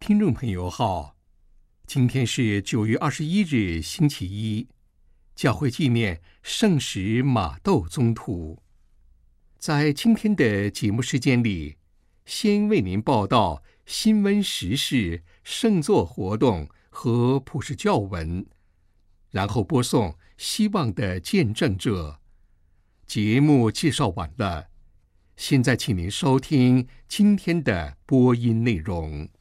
听众朋友好，今天是9月21日，星期一，教会纪念圣史马窦宗徒。在今天的节目时间里，先为您报道新闻时事、圣座活动和普世教文，然后播送希望的见证者。节目介绍完了，现在请您收听今天的播音内容。